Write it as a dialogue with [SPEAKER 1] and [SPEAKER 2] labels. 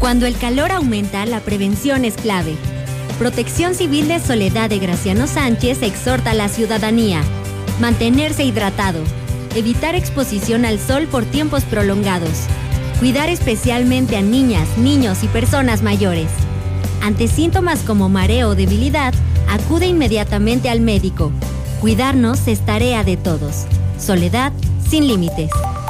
[SPEAKER 1] Cuando el calor aumenta, la prevención es clave. Protección Civil de Soledad de Graciano Sánchez exhorta a la ciudadanía: mantenerse hidratado, evitar exposición al sol por tiempos prolongados, cuidar especialmente a niñas, niños y personas mayores. Ante síntomas como mareo o debilidad, acude inmediatamente al médico. Cuidarnos es tarea de todos. Soledad sin límites.